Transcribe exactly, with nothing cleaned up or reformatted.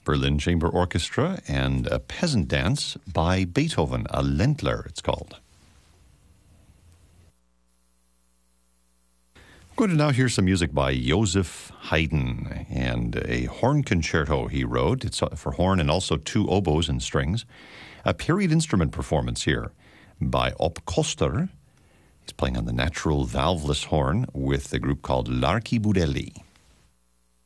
Berlin Chamber Orchestra, and a peasant dance by Beethoven, a Ländler it's called. I'm going to now hear some music by Joseph Haydn and a horn concerto he wrote. It's for horn and also two oboes and strings. A period instrument performance here by Op Koster. He's playing on the natural valveless horn with the group called L'Archibudelli.